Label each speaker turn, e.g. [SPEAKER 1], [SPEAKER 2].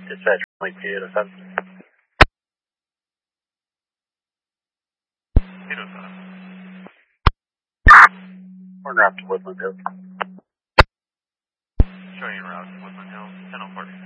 [SPEAKER 1] Dispatch, Lake 807.
[SPEAKER 2] 807.
[SPEAKER 1] We're up to Woodland Hills.
[SPEAKER 2] Showing route, Woodland Hills, 1004.